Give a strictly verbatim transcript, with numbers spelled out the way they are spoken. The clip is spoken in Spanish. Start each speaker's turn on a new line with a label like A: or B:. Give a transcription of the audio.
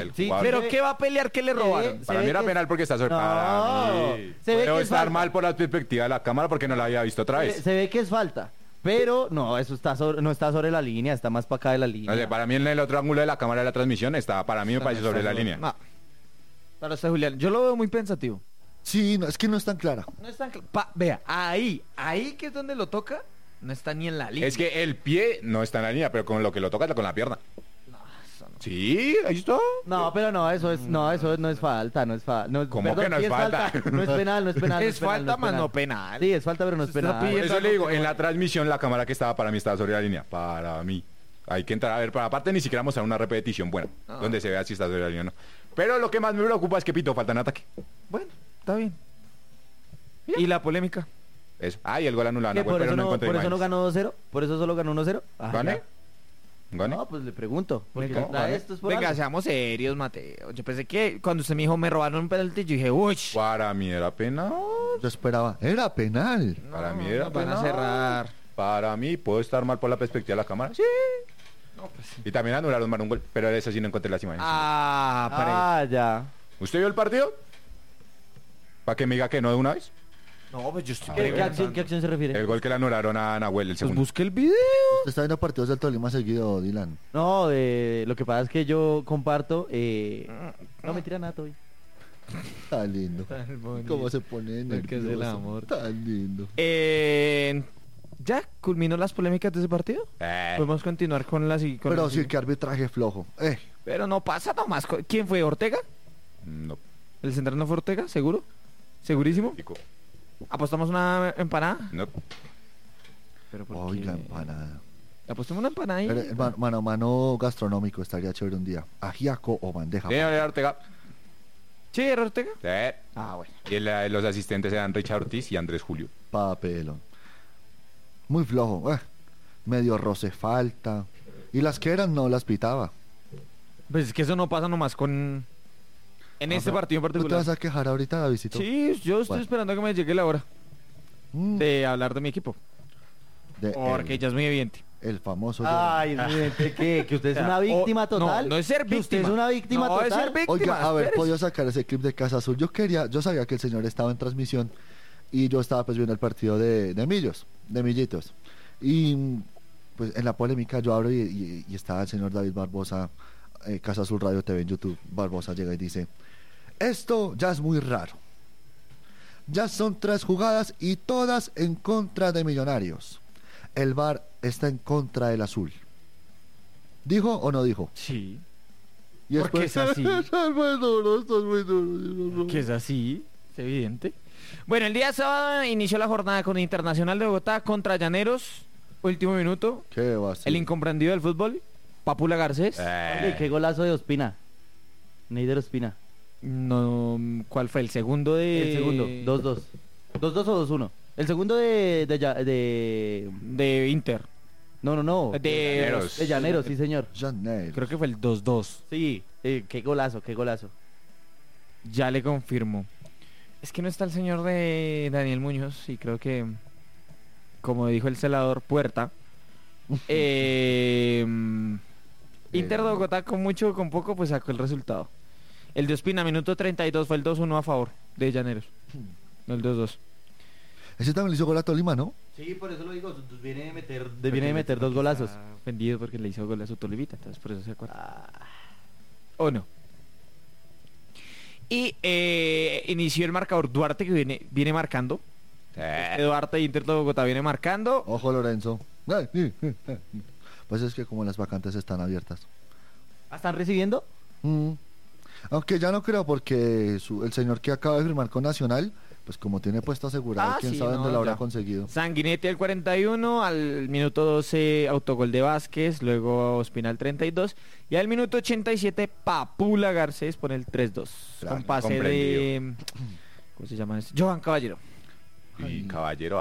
A: penal.
B: Sí,
A: jugador.
C: Pero
B: ve-
C: ¿qué va a pelear? ¿Qué le
B: se
C: robaron?
B: ve-
A: Para mí era
B: que-
A: penal porque está sobre.
B: No,
A: Para mí.
B: se ve
A: Puedo
B: que es
A: estar
B: falta.
A: mal por la perspectiva de la cámara porque no la había visto otra
B: Se,
A: vez.
B: se ve que es falta. Pero no, eso está sobre, no está sobre la línea, está más para acá de la línea.
A: O sea, para mí en el otro ángulo de la cámara de la transmisión estaba, para mí me parece sobre la línea.
C: No. Para usted, Julián, yo lo veo muy pensativo.
D: Sí, no, es que no es tan clara.
C: No es tan cl- pa- Vea, ahí, ahí que es donde lo toca, no está ni en la línea.
A: Es que el pie no está en la línea, pero con lo que lo toca es con la pierna.
C: eso no.
A: Sí, ahí está.
B: No, pero no, eso es, no, eso no es falta, no es falta. No,
A: ¿Cómo que no es falta?
B: No es penal, no es penal. no
C: Es
B: penal,
C: falta,
B: no
C: más
B: penal.
C: no penal.
B: Sí, es falta, pero no es
C: Se está
B: penal.
A: Por
C: pidiendo-
A: eso le digo,
C: algo que
A: en
C: no-
A: la transmisión la cámara que estaba para mí estaba sobre la línea. Para mí. Hay que entrar a ver, para aparte ni siquiera mostrar una repetición buena,
C: No.
A: donde se vea si está sobre la línea o no. Pero lo que más me preocupa es que Pito falta en ataque.
C: Bueno, está bien. ¿Y la polémica?
A: Eso. Ah, y el gol anulado.
B: ¿Qué,
A: No,
B: ¿Por,
A: pero
B: eso
A: no
B: no,
A: encontré
B: ¿Por eso no
A: imágenes.
B: ganó dos cero? ¿Por eso solo ganó uno cero? Ah,
A: ¿Gane?
B: ya.
A: ¿Gane?
B: No, pues le pregunto. Porque
A: ¿Cómo?
B: la-
A: ¿Gane?
B: esto es por
C: Venga,
B: algo.
C: seamos serios, Mateo. Yo pensé que cuando usted me dijo me robaron un penalti, yo dije, uy.
A: Para mí era penal.
D: Yo esperaba. Era penal.
A: Para mí
C: no,
A: era
C: nos van a
A: penal.
C: cerrar.
A: Para mí, ¿puedo estar mal por la perspectiva de la cámara? Sí. Y también anularon mal un gol, pero ese sí no encontré las imágenes.
C: Ah, para
B: Ah, ya.
A: ¿Usted vio el partido? ¿Para que me diga que no de una vez?
C: No, pues yo estoy
B: ¿Qué, qué
C: preguntando.
B: acción, ¿Qué acción se refiere?
A: El gol que le anularon a Nahuel, el
C: Pues
A: segundo.
C: busque el video.
D: Usted está viendo partidos del Tolima seguido, Dylan.
B: No, de, lo que pasa es que yo comparto. Eh, no me tira nada, Toby.
D: Tan lindo.
C: Tan bonito.
D: Cómo se pone
C: Lo que es el
D: nervioso.
C: amor.
D: Tan lindo.
C: Eh, ¿Ya culminó las polémicas de ese partido?
A: Eh,
C: Podemos continuar con las y con
D: Pero
C: las-
D: sí, que arbitraje flojo. Eh,
C: Pero no pasa nomás. co- ¿Quién fue? ¿Ortega?
A: no.
C: ¿El central no fue Ortega? ¿Seguro? ¿Segurísimo?
A: Pico.
C: ¿Apostamos una empanada?
A: No.
C: Pero ¿por
D: oiga,
C: qué?
D: empanada.
C: Apostemos una empanada ahí.
D: Pero, hermano, mano a mano gastronómico estaría chévere un día. Ajiaco o bandeja.
A: Sí, era Ortega.
C: ¿Sí, era Ortega?
A: Sí.
C: Ah, bueno.
A: Y el- eh, los asistentes eran Richard Ortiz y Andrés Julio.
D: Papelón. Muy flojo. Eh. Medio roce falta. Y las que eran no las pitaba.
C: Pues es que eso no pasa nomás con... En este
D: Ajá.
C: partido en
D: ¿Tú te
C: particular.
D: vas a quejar ahorita, Davidito?
C: Sí, yo estoy
D: Bueno.
C: esperando a que me llegue la hora
D: Mm,
C: de hablar de mi equipo.
D: de
C: Porque
D: el,
C: ya es muy evidente.
D: el famoso...
B: Ay, es evidente que, que usted es una
C: O-
B: víctima
C: no,
B: total.
C: no es ser
B: Que usted
C: víctima.
B: es una víctima
C: No, es
B: total.
C: ser víctima.
D: Oiga, a ver,
C: espérese.
D: podido sacar ese clip de Casa Azul. Yo quería, yo sabía que el señor estaba en transmisión y yo estaba pues viendo el partido de, de Millos, de Millitos. Y pues en la polémica yo abro y, y- y estaba el señor David Barbosa, eh, Casa Azul Radio T V en YouTube. Barbosa llega y dice, esto ya es muy raro. Ya son tres jugadas y todas en contra de Millonarios. El V A R está en contra del azul. ¿Dijo o no dijo?
C: Sí.
D: Y
C: Porque es así.
D: Estás muy duro, estás muy duro.
C: Que es así, es evidente. Bueno, el día sábado inició la jornada con Internacional de Bogotá contra Llaneros. Último minuto.
D: ¿Qué va a ser?
C: El incomprendido del fútbol, Papula Garcés.
B: Oye, qué golazo de Ospina. Neider Ospina.
C: No, ¿cuál fue? El segundo de...
B: El segundo, dos dos. dos dos o dos uno. El segundo de, de, Ya- de...
C: De Inter.
B: No, no, no.
C: De
A: Llaneros.
B: De Llaneros, sí, señor.
D: Janeiro.
C: Creo que fue el dos dos.
B: Sí, eh, qué golazo, qué golazo.
C: Ya le confirmo. Es que no está el señor de Daniel Muñoz y creo que, como dijo el celador, puerta. eh, Inter de Bogotá con mucho o con poco pues sacó el resultado. El de Ospina, minuto treinta y dos, fue el dos uno a favor de Llaneros. No el dos dos.
D: Ese también le hizo gol a Tolima, ¿no?
B: Sí, por eso lo digo. Viene de meter, de, viene de meter dos golazos.
C: Está ofendido porque le hizo gol a su Tolivita, entonces por eso se acuerda.
B: Ah,
C: ¿O no? Y eh, inició el marcador Duarte que viene, viene marcando.
A: Eh,
C: Duarte de Inter de Bogotá viene marcando.
D: Ojo, Lorenzo. Ay, Pues es que como las vacantes están abiertas.
B: ¿están recibiendo?
D: Mm. Aunque ya no creo porque su- el señor que acaba de firmar con Nacional, pues como tiene puesto asegurado,
C: Ah,
D: quién
C: sí,
D: sabe
C: no,
D: dónde lo habrá
C: ya.
D: conseguido.
C: Sanguinetti al cuarenta y uno, al minuto doce autogol de Vázquez, luego Ospina al treinta y dos y al minuto ochenta y siete Papula Garcés pone el tres dos
A: Claro,
C: con pase de... ¿Cómo se llama eso? Johan Caballero.
A: y Caballero